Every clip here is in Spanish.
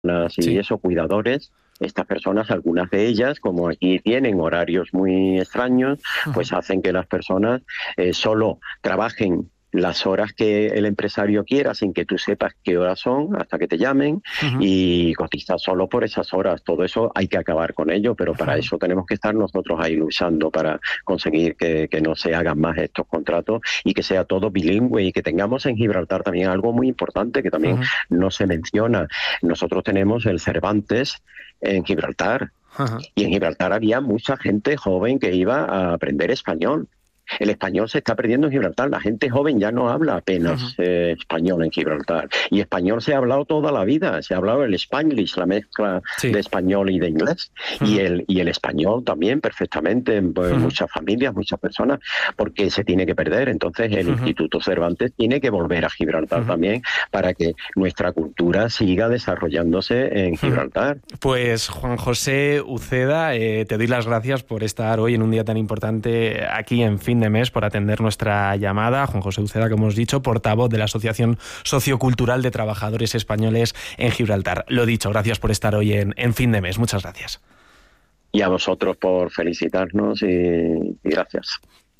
y eso, cuidadores. Estas personas, algunas de ellas, como aquí tienen horarios muy extraños, pues hacen que las personas solo trabajen las horas que el empresario quiera sin que tú sepas qué horas son hasta que te llamen y cotizas solo por esas horas. Todo eso hay que acabar con ello, pero para eso tenemos que estar nosotros ahí luchando para conseguir que no se hagan más estos contratos y que sea todo bilingüe y que tengamos en Gibraltar también algo muy importante que también no se menciona. Nosotros tenemos el Cervantes en Gibraltar y en Gibraltar había mucha gente joven que iba a aprender español. El español se está perdiendo en Gibraltar. La gente joven ya no habla apenas español en Gibraltar. Y español se ha hablado toda la vida. Se ha hablado el Spanglish, la mezcla de español y de inglés. Y el español también perfectamente en muchas familias, muchas personas, porque se tiene que perder. Entonces el Instituto Cervantes tiene que volver a Gibraltar también para que nuestra cultura siga desarrollándose en Gibraltar. Pues Juan José Uceda, te doy las gracias por estar hoy en un día tan importante aquí en Fin de Mes, por atender nuestra llamada. Juan José Uceda, como hemos dicho, portavoz de la Asociación Sociocultural de Trabajadores Españoles en Gibraltar. Lo dicho, gracias por estar hoy en Fin de Mes. Muchas gracias. Y a vosotros por felicitarnos y gracias.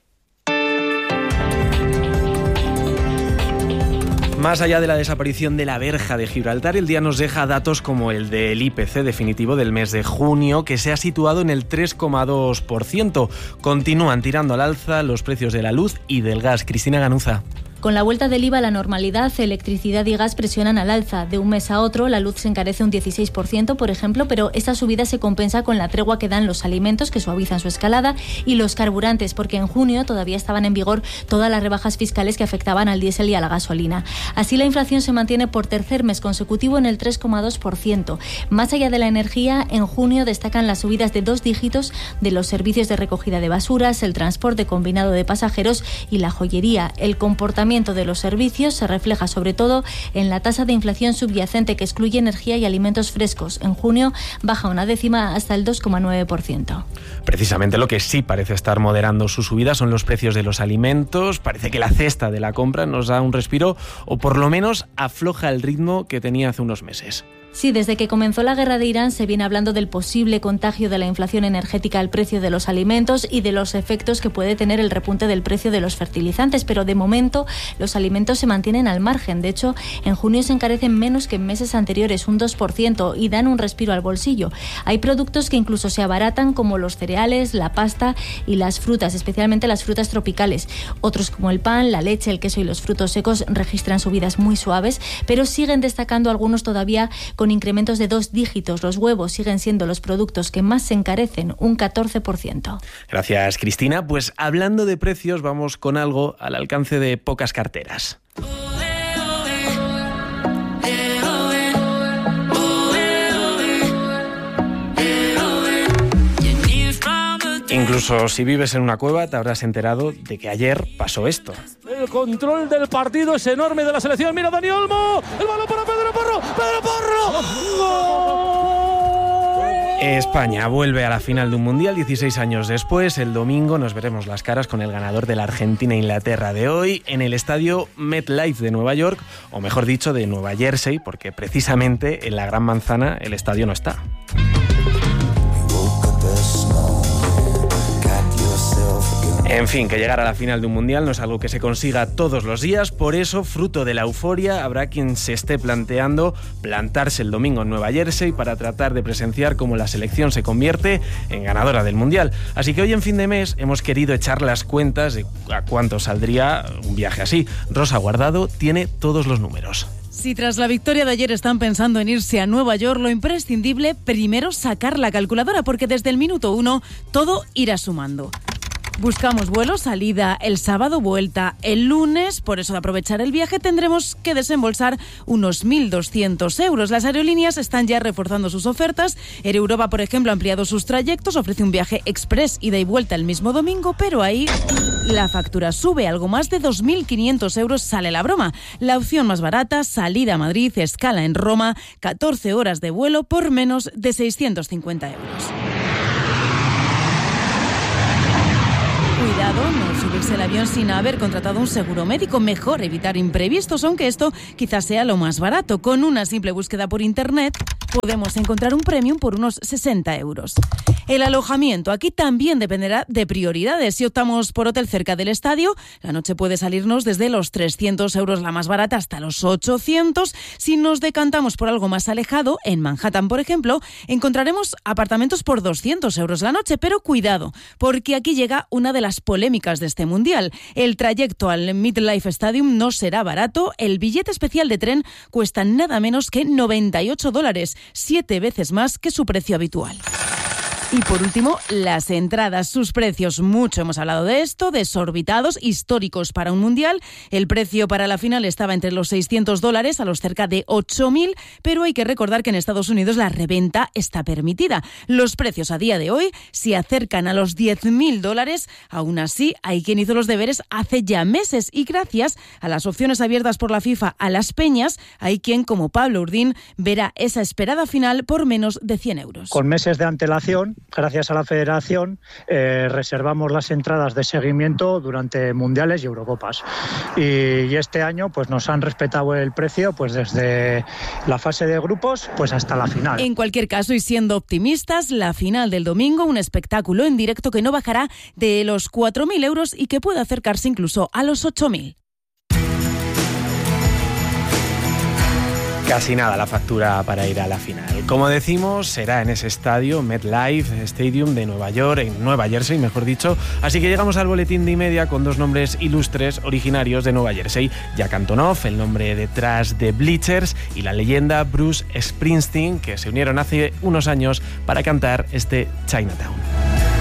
Más allá de la desaparición de la verja de Gibraltar, el día nos deja datos como el del IPC definitivo del mes de junio, que se ha situado en el 3,2%. Continúan tirando al alza los precios de la luz y del gas. Cristina Ganuza. Con la vuelta del IVA a la normalidad, electricidad y gas presionan al alza. De un mes a otro, la luz se encarece un 16%, por ejemplo, pero esta subida se compensa con la tregua que dan los alimentos, que suavizan su escalada, y los carburantes, porque en junio todavía estaban en vigor todas las rebajas fiscales que afectaban al diésel y a la gasolina. Así, la inflación se mantiene por tercer mes consecutivo en el 3,2%. Más allá de la energía, en junio destacan las subidas de 2 dígitos de los servicios de recogida de basuras, el transporte combinado de pasajeros y la joyería. El comportamiento de los servicios se refleja sobre todo en la tasa de inflación subyacente, que excluye energía y alimentos frescos. En junio baja una décima hasta el 2,9%. Precisamente lo que sí parece estar moderando su subida son los precios de los alimentos. Parece que la cesta de la compra nos da un respiro, o por lo menos afloja el ritmo que tenía hace unos meses. Sí, desde que comenzó la guerra de Irán se viene hablando del posible contagio de la inflación energética al precio de los alimentos y de los efectos que puede tener el repunte del precio de los fertilizantes, pero de momento los alimentos se mantienen al margen. De hecho, en junio se encarecen menos que en meses anteriores, un 2%, y dan un respiro al bolsillo. Hay productos que incluso se abaratan, como los cereales, la pasta y las frutas, especialmente las frutas tropicales. Otros, como el pan, la leche, el queso y los frutos secos, registran subidas muy suaves, pero siguen destacando algunos todavía con incrementos de 2 dígitos. Los huevos siguen siendo los productos que más se encarecen, un 14%. Gracias, Cristina. Pues hablando de precios, vamos con algo al alcance de pocas carteras. Incluso si vives en una cueva te habrás enterado de que ayer pasó esto. El control del partido es enorme de la selección. Mira Dani Olmo, el balón para Pedro Porro. ¡Pedro Porro! ¡Gol! España vuelve a la final de un mundial 16 años después. El domingo nos veremos las caras con el ganador de la Argentina-Inglaterra de hoy en el estadio MetLife de Nueva York, o mejor dicho, de Nueva Jersey, porque precisamente en la Gran Manzana el estadio no está. En fin, que llegar a la final de un mundial no es algo que se consiga todos los días, por eso, fruto de la euforia, habrá quien se esté planteando plantarse el domingo en Nueva Jersey para tratar de presenciar cómo la selección se convierte en ganadora del mundial. Así que hoy en Fin de Mes hemos querido echar las cuentas de a cuánto saldría un viaje así. Rosa Guardado tiene todos los números. Si tras la victoria de ayer están pensando en irse a Nueva York, lo imprescindible, primero sacar la calculadora, porque desde el minuto 1 todo irá sumando. Buscamos vuelo, salida el sábado, vuelta el lunes. Por eso, de aprovechar el viaje, tendremos que desembolsar unos 1.200 euros. Las aerolíneas están ya reforzando sus ofertas. Air Europa, por ejemplo, ha ampliado sus trayectos, ofrece un viaje express ida y vuelta el mismo domingo, pero ahí la factura sube. Algo más de 2.500 euros sale la broma. La opción más barata, salida a Madrid, escala en Roma, 14 horas de vuelo por menos de 650 euros. Cuidado, no subirse al avión sin haber contratado un seguro médico. Mejor evitar imprevistos, aunque esto quizás sea lo más barato. Con una simple búsqueda por internet podemos encontrar un premium por unos 60 euros. El alojamiento aquí también dependerá de prioridades. Si optamos por hotel cerca del estadio, la noche puede salirnos desde los 300 euros la más barata hasta los 800. Si nos decantamos por algo más alejado, en Manhattan, por ejemplo, encontraremos apartamentos por 200 euros la noche. Pero cuidado, porque aquí llega una de las polémicas de este mundial. El trayecto al MetLife Stadium no será barato. El billete especial de tren cuesta nada menos que $98, 7 veces más que su precio habitual. Y por último, las entradas, sus precios, mucho hemos hablado de esto, desorbitados, históricos para un mundial. El precio para la final estaba entre los $600 a los cerca de 8.000, pero hay que recordar que en Estados Unidos la reventa está permitida. Los precios a día de hoy se acercan a los $10.000. Aún así, hay quien hizo los deberes hace ya meses y gracias a las opciones abiertas por la FIFA a las peñas, hay quien, como Pablo Urdín, verá esa esperada final por menos de 100 euros. Con meses de antelación, gracias a la Federación, reservamos las entradas de seguimiento durante mundiales y Eurocopas. Y este año pues nos han respetado el precio pues desde la fase de grupos pues hasta la final. En cualquier caso, y siendo optimistas, la final del domingo, un espectáculo en directo que no bajará de los 4.000 euros y que puede acercarse incluso a los 8.000. Casi nada la factura para ir a la final. Como decimos, será en ese estadio, MetLife Stadium de Nueva York, en Nueva Jersey, mejor dicho. Así que llegamos al boletín de y media con dos nombres ilustres originarios de Nueva Jersey. Jack Antonoff, el nombre detrás de Bleachers, y la leyenda Bruce Springsteen, que se unieron hace unos años para cantar este Chinatown.